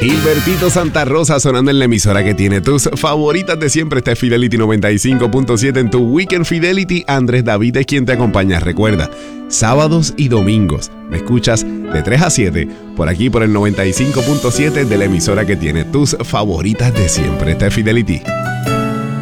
Gilbertito Santa Rosa sonando en la emisora que tiene tus favoritas de siempre. Este es Fidelity 95.7 en tu Weekend Fidelity. Andrés David es quien te acompaña. Recuerda, sábados y domingos me escuchas de 3 a 7 por aquí por el 95.7 de la emisora que tiene tus favoritas de siempre. Este es Fidelity.